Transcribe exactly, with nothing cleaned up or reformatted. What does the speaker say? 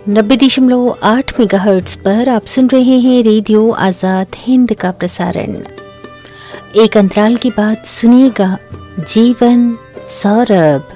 नब्बे दशमलव आठ मेगाहर्ट्ज पर आप सुन रहे हैं रेडियो आज़ाद हिंद का प्रसारण। एक अंतराल के बाद सुनिएगा जीवन सौरभ।